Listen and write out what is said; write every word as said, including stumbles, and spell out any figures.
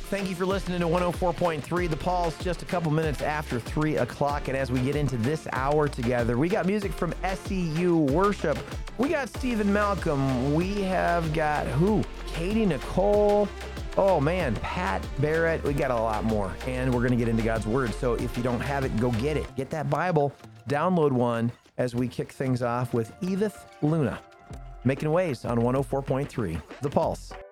Thank you for listening to one oh four point three The Pulse, just a couple minutes after three o'clock. And as we get into this hour together, we got music from S E U Worship. We got Stephen Malcolm. We have got who? Katie Nicole. Oh, man, Pat Barrett. We got a lot more. And we're going to get into God's Word. So if you don't have it, go get it. Get that Bible. Download one as we kick things off with Edith Luna. Making waves on one oh four point three The Pulse.